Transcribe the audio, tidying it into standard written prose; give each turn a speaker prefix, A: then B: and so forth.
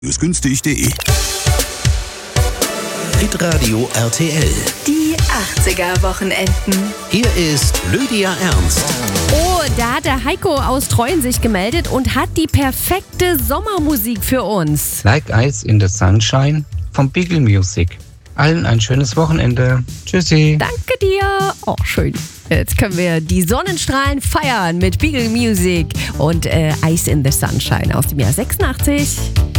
A: günstig.de. Hitradio RTL.
B: Die 80er-Wochenenden.
A: Hier ist Lydia Ernst.
C: Oh, da hat der Heiko aus Treuen sich gemeldet und hat die perfekte Sommermusik für uns.
D: Like Ice in the Sunshine von Beagle Music. Allen ein schönes Wochenende. Tschüssi.
C: Danke dir. Oh, schön. Jetzt können wir die Sonnenstrahlen feiern mit Beagle Music und Ice in the Sunshine aus dem Jahr 86.